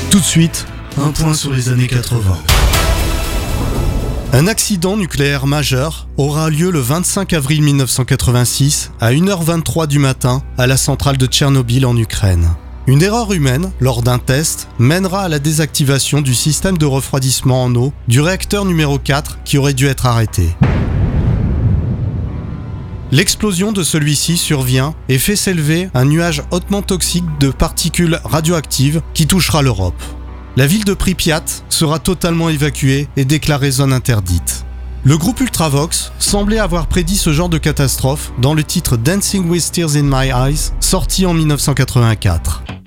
Tout de suite, un point sur les années 80. Un accident nucléaire majeur aura lieu le 25 avril 1986 à 1h23 du matin à la centrale de Tchernobyl en Ukraine. Une erreur humaine, lors d'un test, mènera à la désactivation du système de refroidissement en eau du réacteur numéro 4 qui aurait dû être arrêté. L'explosion de celui-ci survient et fait s'élever un nuage hautement toxique de particules radioactives qui touchera l'Europe. La ville de Pripyat sera totalement évacuée et déclarée zone interdite. Le groupe Ultravox semblait avoir prédit ce genre de catastrophe dans le titre Dancing with Tears in My Eyes, sorti en 1984.